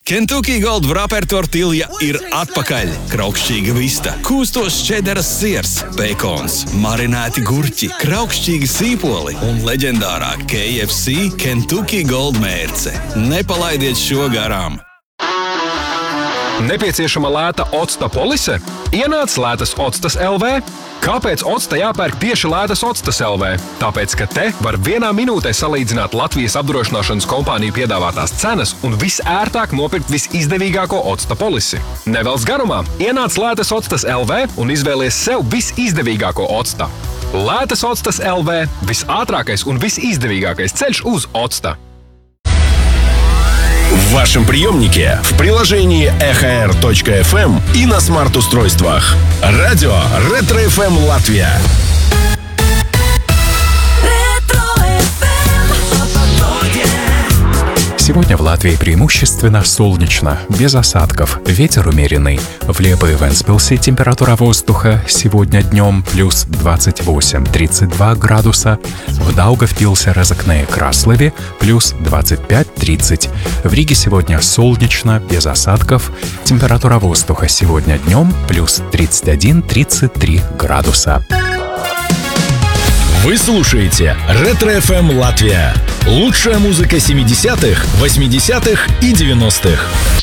Kentucky Gold Wrapper tortilja ir atpakaļ. Kraukšķīga vista, kūstos čederas siers, bekons, marinēti gurķi, kraukšķīgi sīpoli un leģendārā KFC Kentucky Gold mērce. Nepalaidiet šo garām! Nepieciešama lēta octa polise? Ienāc Lētas Octas LV. Kāpēc octa jāpērk tieši Lētas Octas LV? Tāpēc, ka te var vienā minūtē salīdzināt Latvijas apdrošināšanas kompāniju piedāvātās cenas un visērtāk nopirkt visizdevīgāko octa polisi. Nevelc garumā, ienāc Lētas Octas LV un izvēlies sev visizdevīgāko octa. Lētas Octas LV – visātrākais un visizdevīgākais ceļš uz octa. В вашем приемнике, в приложении EHR.FM и на смарт-устройствах. Радио Ретро-ФМ Латвия. Сегодня в Латвии преимущественно солнечно, без осадков, ветер умеренный. В Лепо и Вентспилсе температура воздуха сегодня днем плюс 28-32 градуса. В Даугавпилсе, Разокне и Краслове плюс 25-30. В Риге сегодня солнечно, без осадков. Температура воздуха сегодня днем плюс 31-33 градуса. Вы слушаете Ретро-ФМ Латвия. Лучшая музыка 70-х, 80-х и 90-х.